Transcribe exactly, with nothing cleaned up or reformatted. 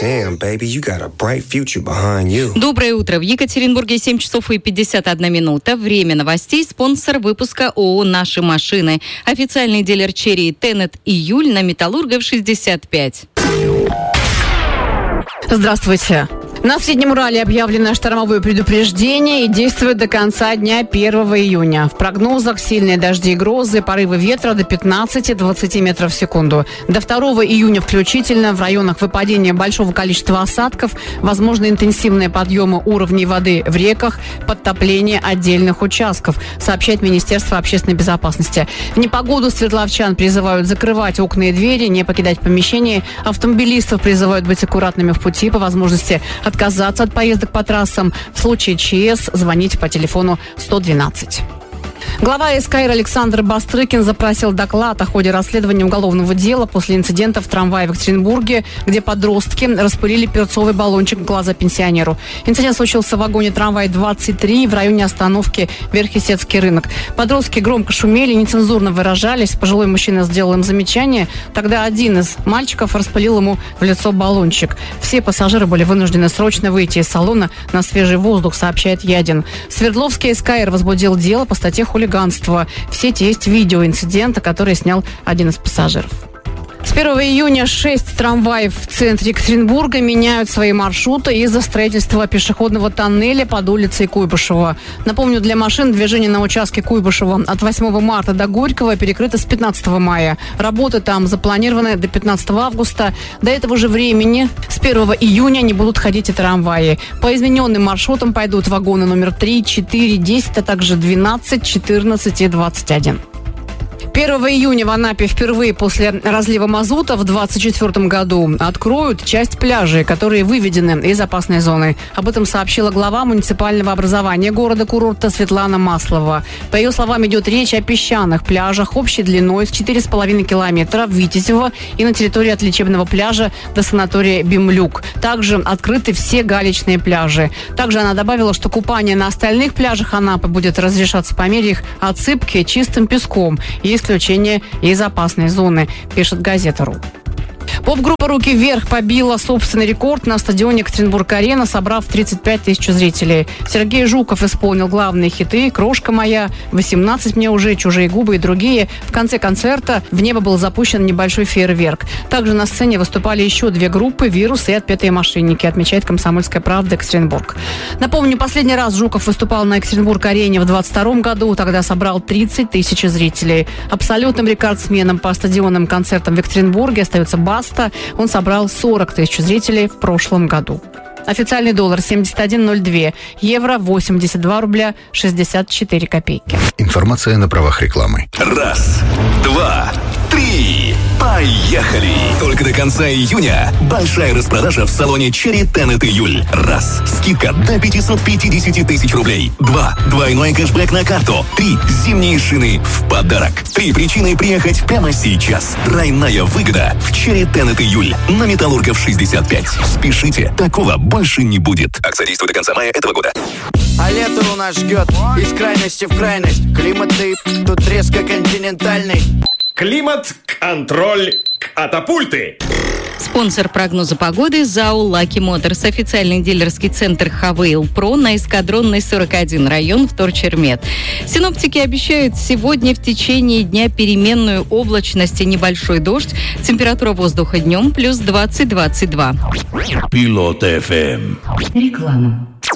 Damn, baby, you got a bright future behind you. Доброе утро. В Екатеринбурге семь часов и пятьдесят одна минута. Время новостей. Спонсор выпуска ООО «Наши машины». Официальный дилер Черри Тенет Июль на Металлургов шестьдесят пять. Здравствуйте. На Среднем Урале объявлено штормовое предупреждение и действует до конца дня первого июня. В прогнозах сильные дожди и грозы, порывы ветра до пятнадцати-двадцати метров в секунду. До второго июня включительно в районах выпадения большого количества осадков, возможны интенсивные подъемы уровней воды в реках, подтопление отдельных участков, сообщает Министерство общественной безопасности. В непогоду свердловчан призывают закрывать окна и двери, не покидать помещение. Автомобилистов призывают быть аккуратными в пути, по возможности отказаться от поездок по трассам. В случае ЧС звоните по телефону сто двенадцать. Глава СКР Александр Бастрыкин запросил доклад о ходе расследования уголовного дела после инцидента в трамвае в Екатеринбурге, где подростки распылили перцовый баллончик в глаза пенсионеру. Инцидент случился в вагоне трамвая двадцать три в районе остановки Верхесецкий рынок. Подростки громко шумели, нецензурно выражались. Пожилой мужчина сделал им замечание. Тогда один из мальчиков распылил ему в лицо баллончик. Все пассажиры были вынуждены срочно выйти из салона на свежий воздух, сообщает Ядин. Свердловский СКР возбудил дело по статье хулиганство. В сети есть видео инцидента, который снял один из пассажиров. С первого июня шесть трамваев в центре Екатеринбурга меняют свои маршруты из-за строительства пешеходного тоннеля под улицей Куйбышева. Напомню, для машин движение на участке Куйбышева от восьмого марта до Горького перекрыто с пятнадцатого мая. Работы там запланированы до пятнадцатого августа. До этого же времени, с первого июня, не будут ходить и трамваи. По измененным маршрутам пойдут вагоны номер три, четыре, десять, а также двенадцать, четырнадцать и двадцать один. первого июня в Анапе впервые после разлива мазута в двадцать четвёртом году откроют часть пляжей, которые выведены из опасной зоны. Об этом сообщила глава муниципального образования города-курорта Светлана Маслова. По ее словам, идет речь о песчаных пляжах общей длиной с четыре с половиной километра в Витязево и на территории от лечебного пляжа до санатория Бимлюк. Также открыты все галечные пляжи. Также она добавила, что купание на остальных пляжах Анапы будет разрешаться по мере их отсыпки чистым песком и исключение из опасной зоны, пишет газета.ру. Поп-группа «Руки вверх» побила собственный рекорд на стадионе Екатеринбург-Арена, собрав тридцать пять тысяч зрителей. Сергей Жуков исполнил главные хиты «Крошка моя», «восемнадцать мне уже», «Чужие губы» и другие. В конце концерта в небо был запущен небольшой фейерверк. Также на сцене выступали еще две группы «Вирус» и «Отпетые мошенники», отмечает «Комсомольская правда» Екатеринбург. Напомню, последний раз Жуков выступал на Екатеринбург-Арене в двадцать втором году, тогда собрал тридцать тысяч зрителей. Абсолютным рекордсменом по стадионным концертам в Екатеринбурге остается «Баста». Он собрал сорок тысяч зрителей в прошлом году. Официальный доллар семьдесят один ноль два, евро восемьдесят два рубля шестьдесят четыре копейки. Информация на правах рекламы. Раз, два, три, поехали! Только до конца июня большая распродажа в салоне Черри Тенет Июль. Раз, скидка до пятьсот пятьдесят тысяч рублей. Два, двойной кэшбэк на карту. Три, зимние шины в подарок. Три причины приехать прямо сейчас. Тройная выгода в Черри Тенет Июль на Металлургов шестьдесят пять. Спешите, такого больше не будет. Акция действует до конца мая этого года. А лето у нас ждет из крайности в крайность. Климат тут резко континентальный. Климат-контроль катапульты. Спонсор прогноза погоды ЗАО «Лаки Моторс». Официальный дилерский центр «Хавейл Про» на Эскадронной сорок один, район Вторчермет. Синоптики обещают сегодня в течение дня переменную облачность и небольшой дождь. Температура воздуха днем плюс двадцать - двадцать два. Пилот эф эм. Реклама.